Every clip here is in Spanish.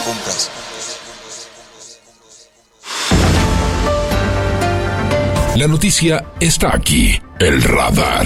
La noticia está aquí. El radar.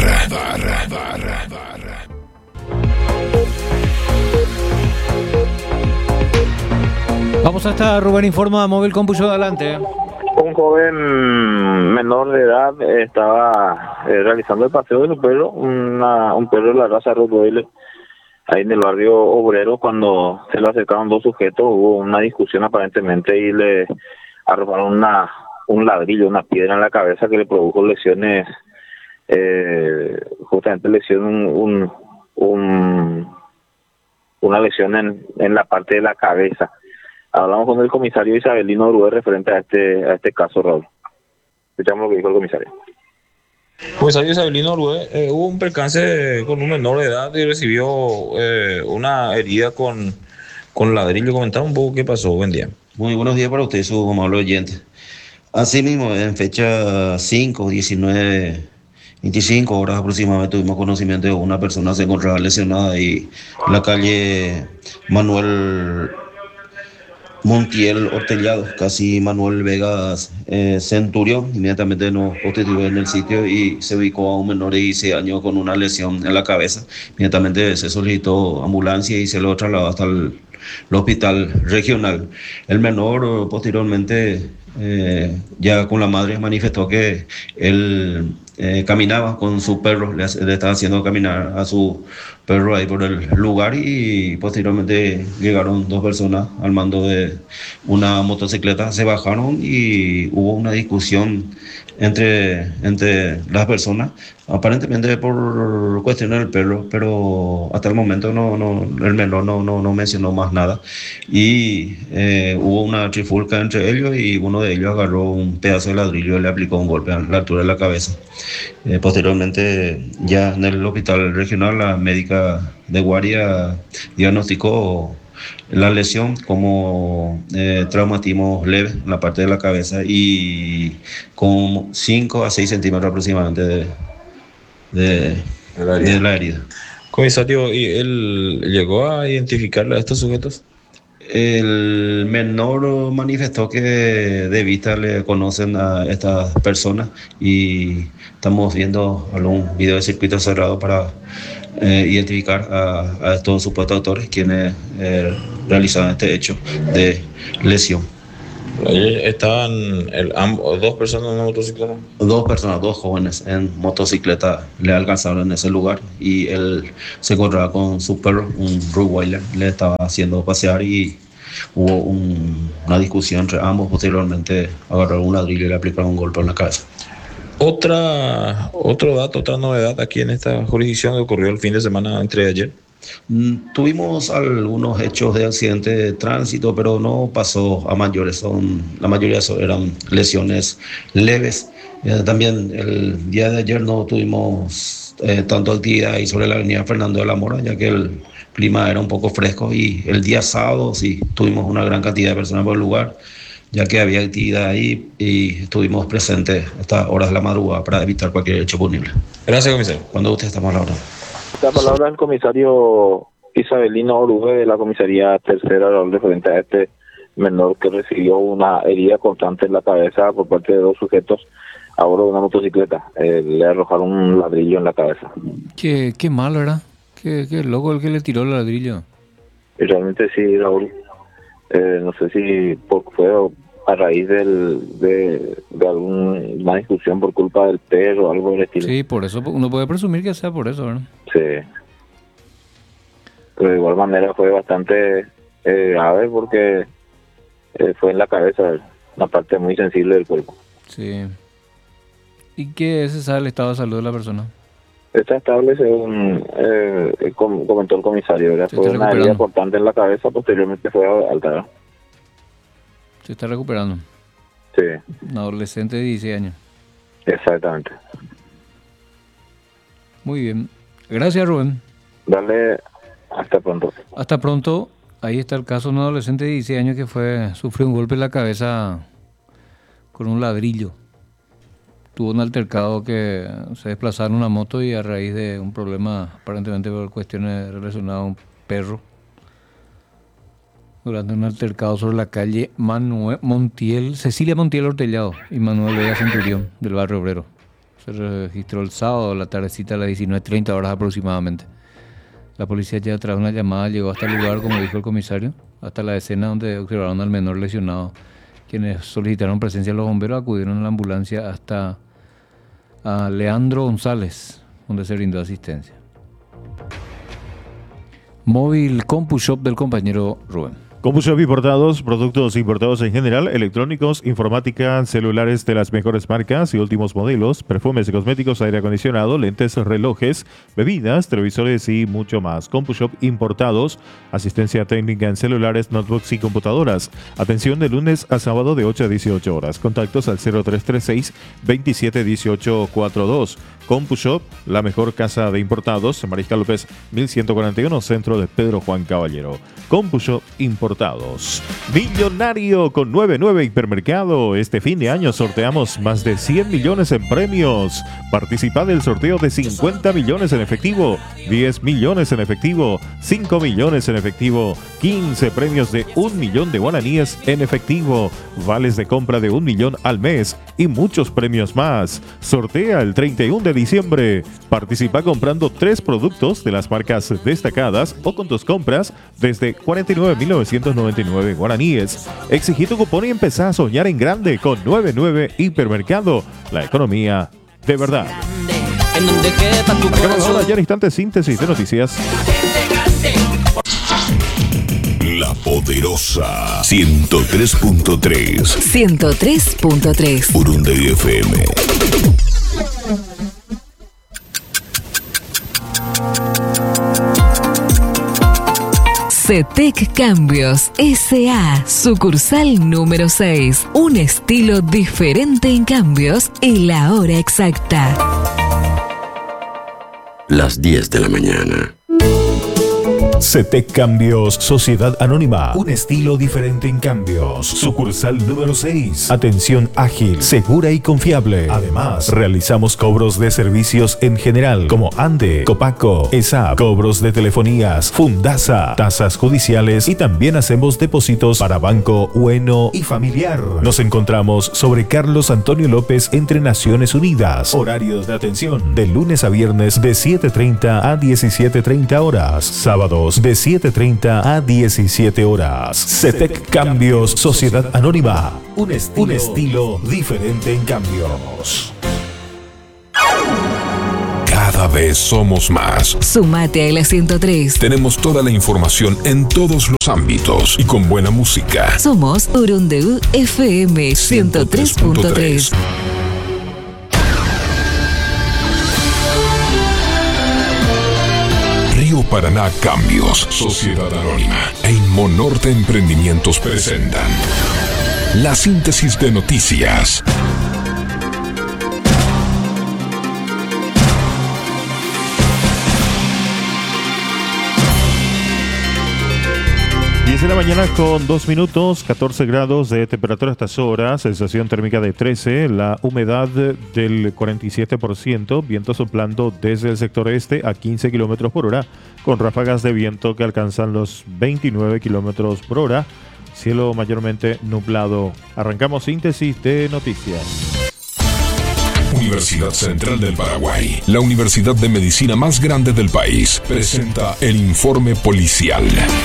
Vamos hasta Rubén Informa, Móvil Compuso, adelante. Un joven menor de edad estaba realizando el paseo de su perro, un perro de la raza Rottweiler, ahí en el barrio obrero. Cuando se le acercaron dos sujetos, hubo una discusión aparentemente y le arrojaron un ladrillo, una piedra en la cabeza que le produjo lesiones, justamente una lesión en la parte de la cabeza. Hablamos con el comisario Isabelino Orué referente a este caso, Raúl. Escuchamos lo que dijo el comisario. Comisario Isabelino Orué, hubo un percance con un menor de edad y recibió una herida con ladrillo. Comentaba un poco qué pasó. Buen día. Muy buenos días para usted, su amable oyente. Asimismo, en fecha 5, 19, 25 horas aproximadamente, tuvimos conocimiento de una persona que se encontraba lesionada ahí en la calle Manuel Montiel Hortellado, casi Manuel Vegas Centurión. Inmediatamente nos constituyó en el sitio y se ubicó a un menor de 16 años con una lesión en la cabeza. Inmediatamente se solicitó ambulancia y se lo trasladó hasta el hospital regional. El menor posteriormente, ya con la madre, manifestó que él caminaba con su perro, le estaba haciendo caminar a su perro ahí por el lugar, y posteriormente llegaron dos personas al mando de una motocicleta, se bajaron y hubo una discusión entre las personas, aparentemente por cuestiones del perro, pero hasta el momento el menor no mencionó más nada, y hubo una trifulca entre ellos y uno de ellos agarró un pedazo de ladrillo y le aplicó un golpe a la altura de la cabeza. Posteriormente, ya en el hospital regional, la médica de guardia diagnosticó la lesión como traumatismo leve en la parte de la cabeza y con 5 a 6 centímetros aproximadamente de la herida. Comisario, ¿y él llegó a identificar a estos sujetos? El menor manifestó que de vista le conocen a estas personas y estamos viendo algún video de circuito cerrado para identificar a estos supuestos autores quienes realizaron este hecho de lesión. ¿Estaban dos personas en una motocicleta? Dos personas, dos jóvenes en motocicleta le alcanzaron en ese lugar y él se encontraba con su perro, un Rottweiler, le estaba haciendo pasear y hubo una discusión entre ambos. Posteriormente agarraron un ladrillo y le aplicaron un golpe en la cabeza. Otro dato, otra novedad aquí en esta jurisdicción que ocurrió el fin de semana entre ayer. Tuvimos algunos hechos de accidente de tránsito, pero no pasó a mayores. La mayoría eran lesiones leves. También el día de ayer no tuvimos tanto actividad ahí sobre la avenida Fernando de la Mora, ya que el clima era un poco fresco, y el día sábado sí tuvimos una gran cantidad de personas por el lugar, ya que había actividad ahí y estuvimos presentes a estas horas de la madrugada para evitar cualquier hecho punible. Gracias, comisario. Cuando usted está mal ahora. La palabra del comisario Isabelino Orué de la comisaría tercera, referente a este menor que recibió una herida constante en la cabeza por parte de dos sujetos a bordo de una motocicleta. Le arrojaron un ladrillo en la cabeza. Qué malo, ¿verdad? Qué loco el que le tiró el ladrillo. Y realmente sí, Raúl. No sé si fue a raíz de alguna discusión por culpa del perro o algo del estilo. Sí, por eso uno puede presumir que sea por eso, ¿verdad? Sí. Pero de igual manera fue bastante grave porque fue en la cabeza, una parte muy sensible del cuerpo. Sí. ¿Y qué se sabe el estado de salud de la persona? Está estable, según comentó el comisario, ¿verdad? Fue una herida importante en la cabeza, posteriormente fue alta. Se está recuperando. Sí. Un adolescente de 16 años. Exactamente. Muy bien. Gracias, Rubén. Dale, hasta pronto. Hasta pronto. Ahí está el caso de un adolescente de 16 años que sufrió un golpe en la cabeza con un ladrillo. Tuvo un altercado que se desplazaba en una moto y a raíz de un problema, aparentemente por cuestiones relacionadas a un perro, durante un altercado sobre la calle Cecilia Montiel Hortellado y Manuel Vega Centurión del barrio Obrero. Se registró el sábado, la tardecita a las 19:30 horas aproximadamente. La policía ya tras una llamada llegó hasta el lugar, como dijo el comisario, hasta la escena donde observaron al menor lesionado. Quienes solicitaron presencia de los bomberos acudieron a la ambulancia hasta a Leandro González, donde se brindó asistencia. Móvil CompuShop del compañero Rubén. CompuShop Importados, productos importados en general, electrónicos, informática, celulares de las mejores marcas y últimos modelos, perfumes y cosméticos, aire acondicionado, lentes, relojes, bebidas, televisores y mucho más. CompuShop Importados, asistencia técnica en celulares, notebooks y computadoras. Atención de lunes a sábado de 8 a 18 horas. Contactos al 0336 27 18 42. CompuShop, la mejor casa de importados, en Mariscal López 1141, centro de Pedro Juan Caballero. CompuShop Importados. Millonario con 99 Hipermercado. Este fin de año sorteamos más de 100 millones en premios. Participa del sorteo de 50 millones en efectivo, 10 millones en efectivo, 5 millones en efectivo, 15 premios de 1 millón de guaraníes en efectivo, vales de compra de 1 millón al mes y muchos premios más. Sortea el 31 de diciembre. Participa comprando 3 productos de las marcas destacadas o con tus compras desde 49.999 guaraníes. Exigí tu cupón y empezá a soñar en grande con 99 Hipermercado. La economía de verdad. Acabamos ahora ya en instantes síntesis de noticias. La Poderosa 103.3. 103.3. Urunday FM. CETEC Cambios S.A. Sucursal número 6. Un estilo diferente en cambios y la hora exacta. Las 10 de la mañana. CETEC Cambios, Sociedad Anónima. Un estilo diferente en cambios. Sucursal número 6. Atención ágil, segura y confiable. Además, realizamos cobros de servicios en general, como ANDE, Copaco, ESAP, cobros de telefonías, Fundasa, tasas judiciales y también hacemos depósitos para Banco Bueno y Familiar. Nos encontramos sobre Carlos Antonio López entre Naciones Unidas. Horario de atención de lunes a viernes de 7:30 a 17:30 horas. Sábados de 7:30 a 17 horas. CETEC Cambios, Sociedad Anónima. Un estilo diferente en cambios. Cada vez somos más. Sumate a la 103. Tenemos toda la información en todos los ámbitos y con buena música. Somos Urunday FM 103.3. Río Paraná Cambios, Sociedad Anónima e Inmonorte Emprendimientos presentan la síntesis de noticias. De la mañana con 2 minutos, 14 grados de temperatura a estas horas, sensación térmica de 13, la humedad del 47%, viento soplando desde el sector este a 15 kilómetros por hora, con ráfagas de viento que alcanzan los 29 kilómetros por hora, cielo mayormente nublado. Arrancamos síntesis de noticias. Universidad Central del Paraguay, la universidad de medicina más grande del país, presenta el informe policial.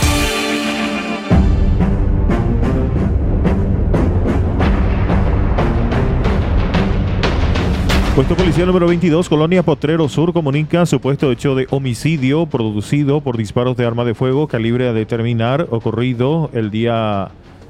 Puesto policial número 22, Colonia Potrero Sur, comunica supuesto hecho de homicidio producido por disparos de arma de fuego calibre a determinar, ocurrido el día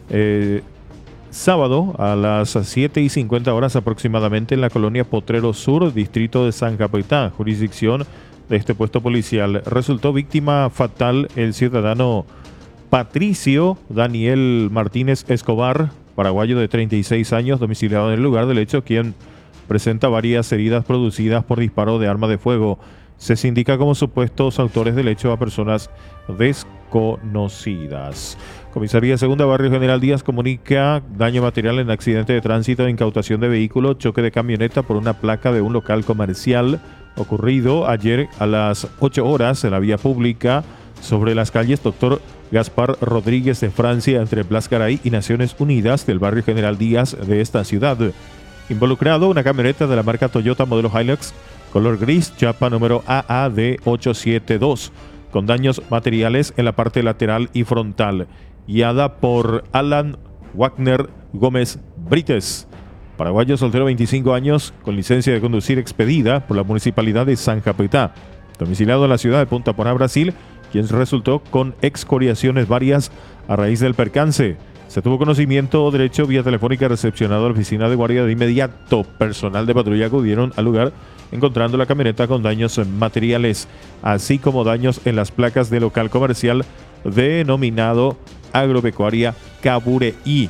sábado a las 7:50 horas aproximadamente en la Colonia Potrero Sur, distrito de San Capitán, jurisdicción de este puesto policial. Resultó víctima fatal el ciudadano Patricio Daniel Martínez Escobar, paraguayo de 36 años, domiciliado en el lugar del hecho, quien presenta varias heridas producidas por disparo de arma de fuego. Se indica como supuestos autores del hecho a personas desconocidas. Comisaría Segunda Barrio General Díaz comunica daño material en accidente de tránsito, incautación de vehículo, choque de camioneta por una placa de un local comercial ocurrido ayer a las 8 horas en la vía pública sobre las calles Doctor Gaspar Rodríguez de Francia entre Blas Garay y Naciones Unidas del barrio General Díaz de esta ciudad. Involucrado una camioneta de la marca Toyota modelo Hilux, color gris, chapa número AAD 872, con daños materiales en la parte lateral y frontal, guiada por Alan Wagner Gómez Brites, paraguayo soltero 25 años, con licencia de conducir expedida por la Municipalidad de San Capetá, domiciliado en la ciudad de Punta Poná, Brasil, quien resultó con excoriaciones varias a raíz del percance. Se tuvo conocimiento derecho vía telefónica recepcionado a la oficina de guardia de inmediato. Personal de patrulla acudieron al lugar, encontrando la camioneta con daños materiales, así como daños en las placas del local comercial denominado Agropecuaria Cabureí,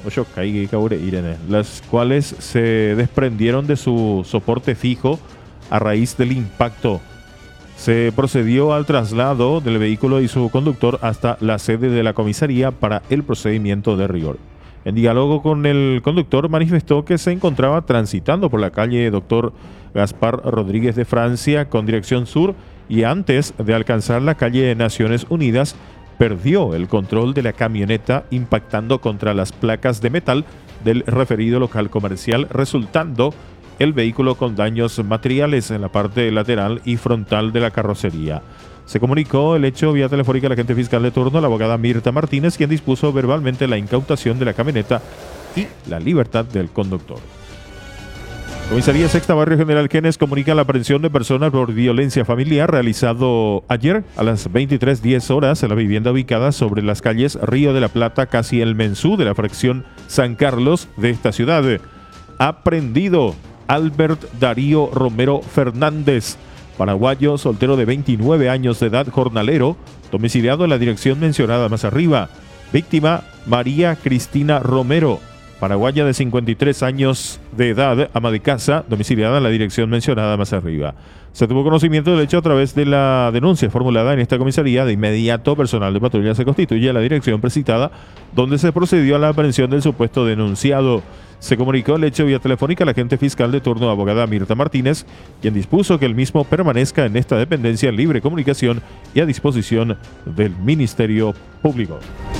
las cuales se desprendieron de su soporte fijo a raíz del impacto. Se procedió al traslado del vehículo y su conductor hasta la sede de la comisaría para el procedimiento de rigor. En diálogo con el conductor, manifestó que se encontraba transitando por la calle Dr. Gaspar Rodríguez de Francia con dirección sur y antes de alcanzar la calle Naciones Unidas perdió el control de la camioneta impactando contra las placas de metal del referido local comercial, resultando el vehículo con daños materiales en la parte lateral y frontal de la carrocería. Se comunicó el hecho vía telefónica al agente fiscal de turno, la abogada Mirta Martínez, quien dispuso verbalmente la incautación de la camioneta y la libertad del conductor. Comisaría Sexta Barrio General Quenes comunica la aprehensión de personas por violencia familiar realizado ayer a las 23:10 horas en la vivienda ubicada sobre las calles Río de la Plata, casi el Mensú de la fracción San Carlos de esta ciudad. Aprendido Albert Darío Romero Fernández, paraguayo, soltero de 29 años de edad, jornalero, domiciliado en la dirección mencionada más arriba. Víctima, María Cristina Romero, paraguaya de 53 años de edad, ama de casa, domiciliada en la dirección mencionada más arriba. Se tuvo conocimiento del hecho a través de la denuncia formulada en esta comisaría. De inmediato, personal de patrulla se constituye a la dirección precitada, donde se procedió a la aprehensión del supuesto denunciado. Se comunicó el hecho vía telefónica al agente fiscal de turno, abogada Mirta Martínez, quien dispuso que el mismo permanezca en esta dependencia en libre comunicación y a disposición del Ministerio Público.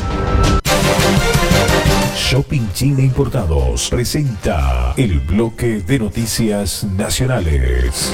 Shopping China Importados presenta el bloque de noticias nacionales.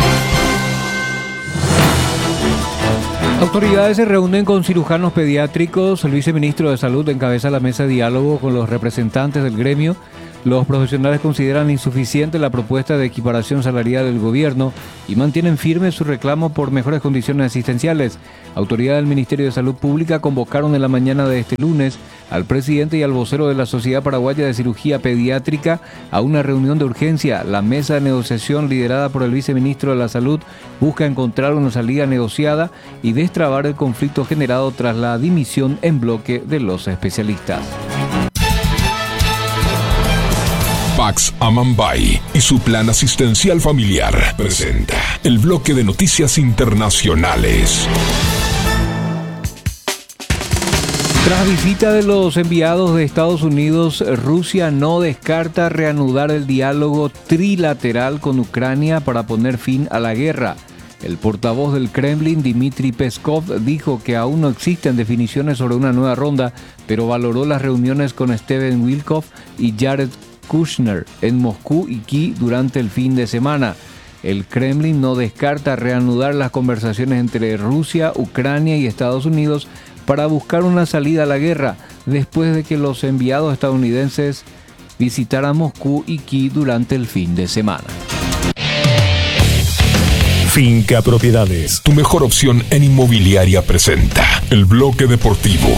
Autoridades se reúnen con cirujanos pediátricos. El viceministro de Salud encabeza la mesa de diálogo con los representantes del gremio. Los profesionales consideran insuficiente la propuesta de equiparación salarial del gobierno y mantienen firme su reclamo por mejores condiciones asistenciales. Autoridades del Ministerio de Salud Pública convocaron en la mañana de este lunes al presidente y al vocero de la Sociedad Paraguaya de Cirugía Pediátrica a una reunión de urgencia. La mesa de negociación liderada por el viceministro de la Salud busca encontrar una salida negociada y destrabar el conflicto generado tras la dimisión en bloque de los especialistas. Pax Amambay y su plan asistencial familiar presenta el bloque de noticias internacionales. Tras visita de los enviados de Estados Unidos, Rusia no descarta reanudar el diálogo trilateral con Ucrania para poner fin a la guerra. El portavoz del Kremlin, Dmitry Peskov, dijo que aún no existen definiciones sobre una nueva ronda, pero valoró las reuniones con Steven Witkoff y Jared Kushner en Moscú y Kiev durante el fin de semana. El Kremlin no descarta reanudar las conversaciones entre Rusia, Ucrania y Estados Unidos para buscar una salida a la guerra, después de que los enviados estadounidenses visitaran Moscú y Kiev durante el fin de semana. Finca Propiedades. Tu mejor opción en inmobiliaria presenta el bloque deportivo.